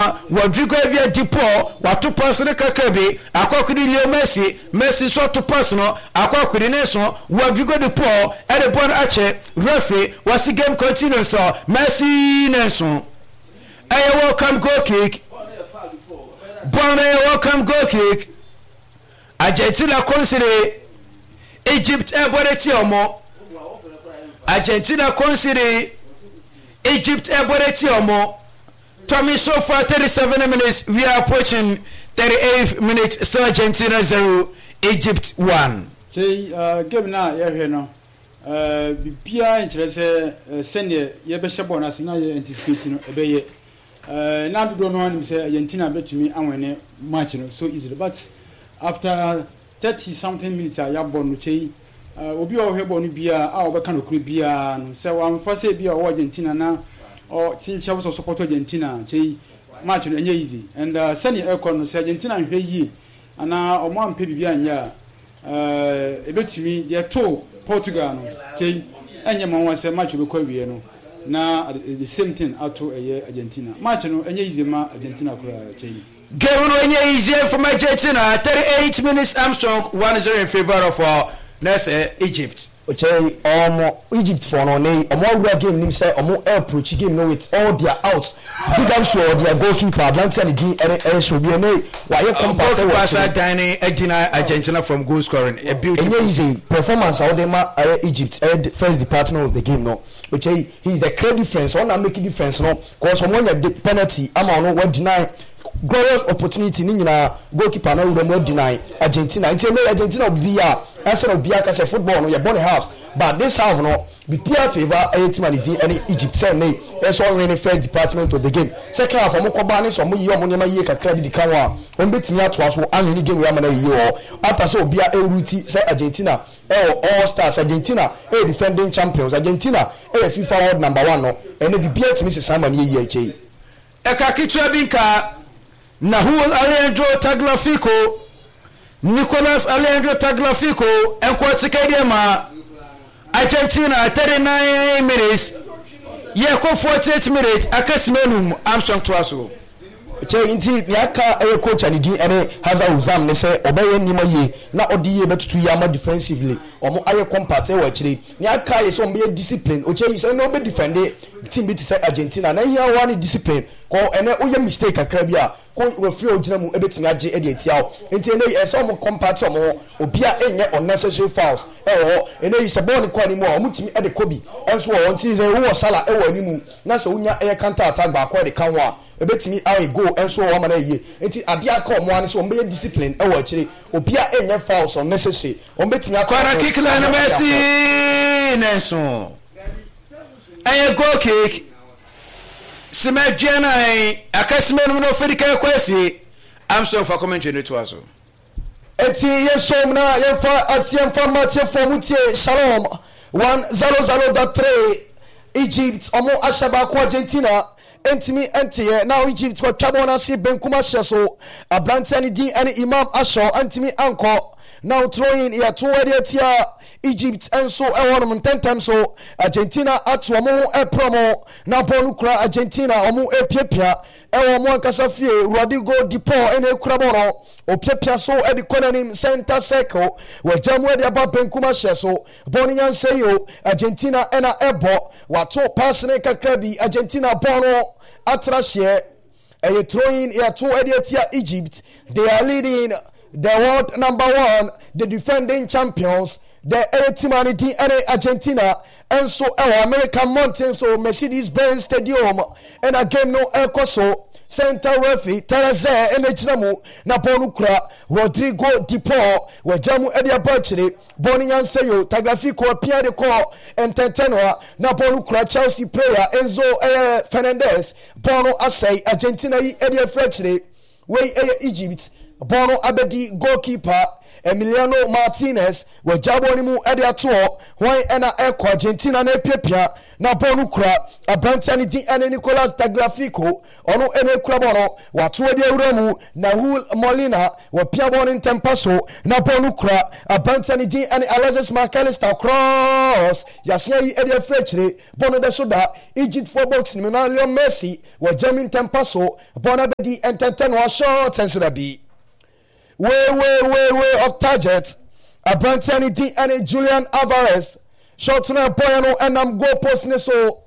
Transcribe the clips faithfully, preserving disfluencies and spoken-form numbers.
Rodrigo Evia Dipo watu pass ne kakrabi akokudi Leo Messi Messi so to pass no akokudi ne so Rodrigo Dipo e de bon ache referee was game continue so Messi ne so a welcome goal kick bon a welcome goal kick Argentina consider Egypt e boreti omo Argentina consider Egypt e boreti omo Tommy, so far thirty-seven minutes, we are approaching thirty-eight minutes, so Argentina zero, Egypt one. Say, uh, give now, yeah, no. Uh, Pia interest, uh, send ye, ye be shabon as now you anticipating a bay. Uh, now you don't know him say Argentina bet to me, and when match so easily. But after thirty something minutes, I have born to uh, Obi or Hebon Bia, our kind of creep Bia, so I'm first say Bia or Argentina now. Or since I was support Argentina, say match and easy. And uh, Sunny Aircon, Argentina and Hayi, and now on one pay behind ya. Uh, a bit to me, they are two Portugal, say, and your mom was a match of Koreano. Now the same thing out to a year Argentina. Match and easy ma Argentina. Game on easier for Argentina, thirty-eight minutes Armstrong, one zero in favor of uh, let's say Egypt. Okay, um, Egypt for no name, a more real game, say, a more approach game, no, with all their outs. Big up to their goalkeeper, Atlantic, and a should be a name. Why you come back to us, Danny, Edina, Argentina from goal scoring. A beautiful easy performance, all them uh, Egypt, uh, first department of the game, no. Which he he's the clear difference, on making difference, no, because someone at the penalty, I'm on what deny. Glorious opportunity ni nyina goalkeeper na we deny Argentina. It's a Argentina be a answer of Bianca say football no your body house. But this half no be peer favor eight man and Egypt say nay. That's all in the first department of the game. Second half mo koba ni so mo yi omo nyama yi kakra bi kan wa. On betimi ato aso anwini game we amana yi o. After so bia eruti say Argentina e all stars Argentina e defending champions Argentina e FIFA world number one no. Ene bi bia timi se Simon yi yi ache. E ka kitu abinka Nahul Alejandro Tagliafico, Nicolas Alejandro Tagliafico, and Quaticadiama, Argentina, thirty-nine minutes, Yako forty-eight minutes, Akasmenum, Armstrong Twasso. Che inti yaka e coach and di ene haza uzam ne se obeye nimo ye na odi ye betutu yama defensively omo aye compact e wachire ni aka ye so mbe discipline oche yi se no be defend team bit say Argentina na here one discipline ko ene oye mistake akra bia ko we free ogina mu ebetimi age e de tiawo enti ene e so omo compact omo obia enye unnecessary fouls e wo ene yi se ball ko ani mu omo timi e de kobi enso wo nti se wo sala e wo ani mu na se unya e counter attack ba ko de kan wa ebetimi aye go enso wo ma na ye enti ade aka omo ani so omo be discipline e wo akire obia enye fouls unnecessary omo betimi akwa kick line Messi Nelson aye goal kick Simejana akasmenu no fedika kwesi I'm so for commentary to us eti yesom na yefa atiem formatie formutie shalom one zero zero dot three Egypt omo ashaba ko Argentina entimi entie now Egypt ko twabo na si benkuma hyeso ablante ani din ani Imam Asho entimi anko now throwing here two tia Egypt and so I want ten times so Argentina at omo e promo na bonu kura Argentina omo e piepia e omo ankasa fie Rodrigo Dipo ene kura bono o piepia so e di konanim center circle we jamu e di aba benkuma hyeso boni yan say yo Argentina ena ebo wato pass ne kakra bi Argentina bono atrashie e throwing here two tia Egypt they are leading the world number one, the defending champions, the eighty-man and Argentina, and so our American Mountain, so Mercedes-Benz Stadium, and again no Ecoso, Center Referee, Tereze, and Ejnamu, Naponukra, Rodrigo Dipo, where Jamu Edia Bachiri, Bonian Seyo, Tagliafico, Pierre de Cor, and Tentenoa, Naponukra, Chelsea player, Enzo uh, Fernandez, Bono Asay, Argentina, Edia Fletchley, way Egypt. Bono Abedi goalkeeper Emiliano Martinez wa jabo ni mu ede ato hwan ena ekọ Argentina na epiapia na bonu kura abrantia ni din ene Nicolas Tagliafico ono ene kura bono watu edi ewuramu na Raul Molina wa pia bonu ntempaso na bonu kura abrantia ni din ene Alexis McAllister cross yasia yi edi afrechire bono de soda Egypt for box ni na Leo Messi wa German tempaso bono bedi ententen wa short and soda bi way way way way of target abrantia ni ene Julian Alvarez shot na boy no enam goal post ne so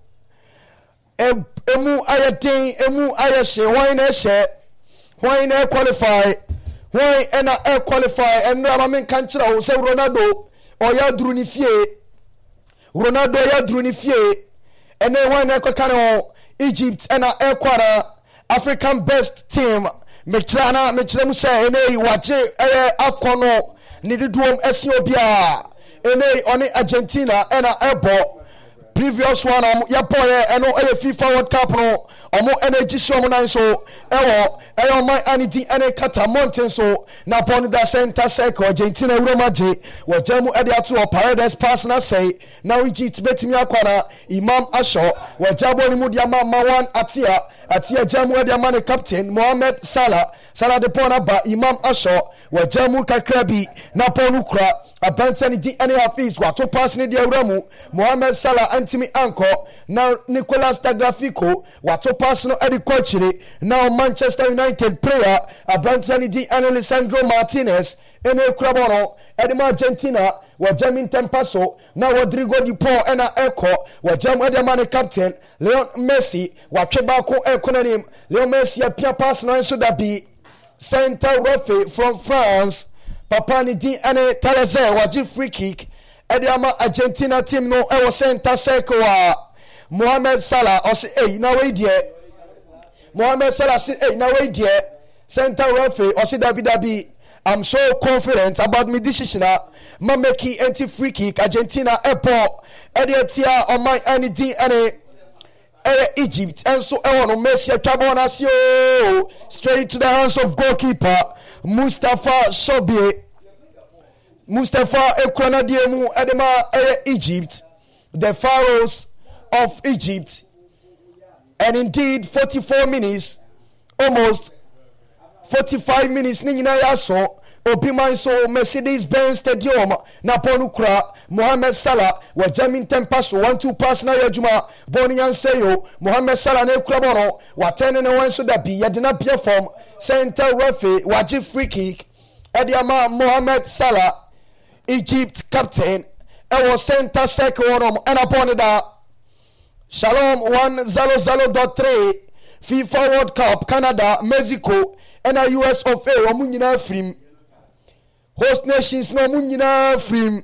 emu ayatin emu ayeshe why na she why na qualify why na e qualify and na men kan kira wo se Ronaldo o ya duru ni fie Ronaldo ya duru ni fie ene why na ko kan Egypt na e kwara African best team me kira na me kira mu se ene wache eh akono ni diduom esi obia ene oni Argentina ena ebo previous one um ya boy eno e FIFA World Cup no omo energy show mo nan so ewo eyo my anything ene kata mountain so na pon da center circle Argentina Uromaje wo jamu ede ato Paredes pass na say now Egypt betimi akwana Imam Asho wo jabo ni mu dia ma one atia atia jamu ede ma ne captain Mohamed Salah Salah de pon aba Imam Asho wo jamu kakrabi na ponu kura abantani di ene afis wato pass ni dia uramu Mohamed Salah antimi anko na Nicolas Tagliafico wato pass no edi kochire now Manchester United player abantani di ene Lisandro Martinez ene krabono edi Argentina wa German tempaso na Rodrigo Di Paul ena eko wa jam edi man captain Leon Messi wa tweba ko eko na nim Leon Messi apia pass no enso da bi center referee from France Papa ni din ene Taleze waji free kick edi ama Argentina team no e wo center circle wa Mohamed Salah o se eh na we die Mohamed Salah se eh na we die center referee o se dabi dabi I'm so confident about my decision ma make anti free kick Argentina epo edi etia on my any din ene Egypt and so I want to Messi Tabonasio straight to the hands of goalkeeper Mustafa Sobie Mustafa Ekwanadiemu Edema Egypt the Pharaohs of Egypt and indeed forty-four minutes almost forty-five minutes nina yaso Obiman so Mercedes-Benz Stadium na ponu kura Mohamed Salah wa Jamin tempaso one two pass na yajuma boni yanseyo Mohamed Salah na kura bono wa tene ne wan so da bi yadina pia form center referee waji free kick ediama Mohamed Salah Egypt captain e was center circle on and upon da Shalom one zero zero dot three FIFA World Cup Canada Mexico and a U S of A omunyina frim host nations no omunyina frim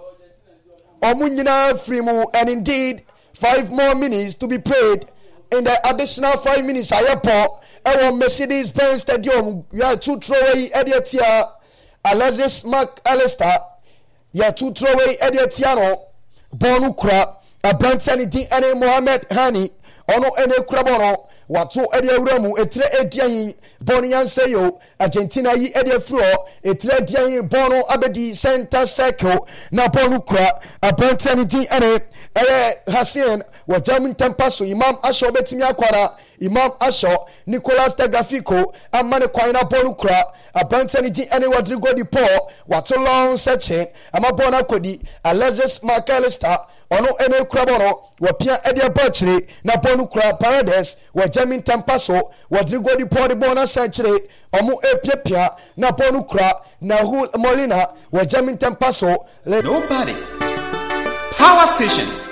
omunyina frimu and indeed five more minutes to be played in the additional five minutes ayapo e Mercedes-Benz Stadium ya two throwaway ediatia Alexis McAllister ya two throwaway ediatia no bonu kura abrantani din ene Mohamed Hani ono ene kura bono watu edi awuramu etre edian boni yanseyo Argentina yi edi afro etre edian bono abedi center circle na bonu kura abrantani din ene eh Hassan wa German tempaso Imam Asho betimi akwara Imam Asho Nicolas Tagliafico amane kwaina bonu kura abantani din ene Rodrigo Di Paul watu long searching amabona kodi Alexis McAllister ono ene kura bono wa pia edia bachire na bonu kura Paredes wa German tempaso Rodrigo Di Paul de bona searchire omu epiapia na bonu kura na Raul Molina wa German tempaso nobody power station